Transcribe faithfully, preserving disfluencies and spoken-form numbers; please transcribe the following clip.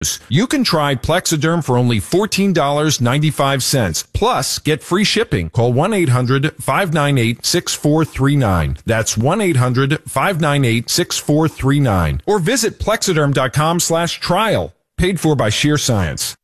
You can try Plexiderm for only fourteen dollars and ninety-five cents. Plus, get free shipping. Call one eight hundred five nine eight six four three nine. That's one eight hundred five nine eight six four three nine. Or visit Plexiderm dot com slash trial. Paid for by Sheer Science.